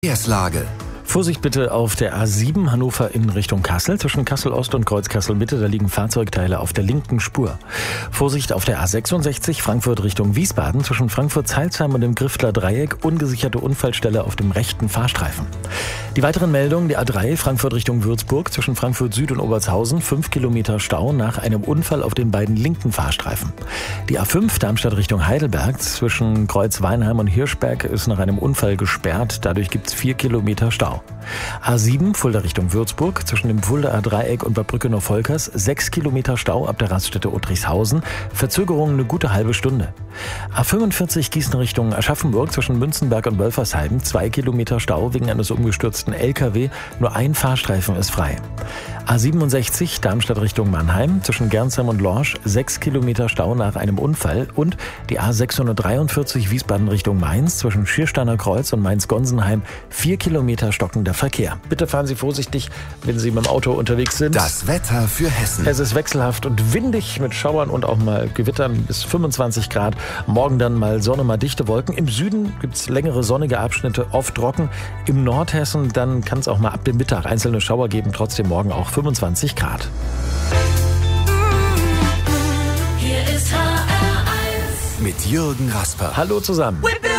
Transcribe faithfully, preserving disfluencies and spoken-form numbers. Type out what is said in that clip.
Verkehrslage. Vorsicht bitte auf der A sieben Hannover in Richtung Kassel. Zwischen Kassel Ost und Kreuz Kassel Mitte, da liegen Fahrzeugteile auf der linken Spur. Vorsicht auf der A sechsundsechzig Frankfurt Richtung Wiesbaden. Zwischen Frankfurt-Zeilsheim und dem Griftler Dreieck ungesicherte Unfallstelle auf dem rechten Fahrstreifen. Die weiteren Meldungen: die A drei Frankfurt Richtung Würzburg. Zwischen Frankfurt Süd und Obertshausen fünf Kilometer Stau nach einem Unfall auf den beiden linken Fahrstreifen. Die A fünf Darmstadt Richtung Heidelberg. Zwischen Kreuz Weinheim und Hirschberg ist nach einem Unfall gesperrt. Dadurch gibt es vier Kilometer Stau. A sieben Fulda Richtung Würzburg, zwischen dem Fuldaer Dreieck und Bad Brückenow-Volkers sechs Kilometer Stau ab der Raststätte Uttrichshausen, Verzögerung eine gute halbe Stunde. A fünfundvierzig Gießen Richtung Aschaffenburg, zwischen Münzenberg und Wölfersheim zwei Kilometer Stau wegen eines umgestürzten L K W, nur ein Fahrstreifen ist frei. A siebenundsechzig Darmstadt Richtung Mannheim, zwischen Gernsheim und Lorsch sechs Kilometer Stau nach einem Unfall und die A sechshundertdreiundvierzig Wiesbaden Richtung Mainz, zwischen Schiersteiner Kreuz und Mainz-Gonsenheim vier Kilometer stockender Verkehr. Bitte fahren Sie vorsichtig, wenn Sie mit dem Auto unterwegs sind. Das Wetter für Hessen. Es ist wechselhaft und windig mit Schauern und auch mal Gewittern bis fünfundzwanzig Grad. Morgen dann mal Sonne, mal dichte Wolken. Im Süden gibt es längere sonnige Abschnitte, oft trocken. Im Nordhessen dann kann es auch mal ab dem Mittag einzelne Schauer geben. Trotzdem morgen auch fünfundzwanzig Grad. Hier ist H R eins Mit Jürgen Rasper. Hallo zusammen. Whip it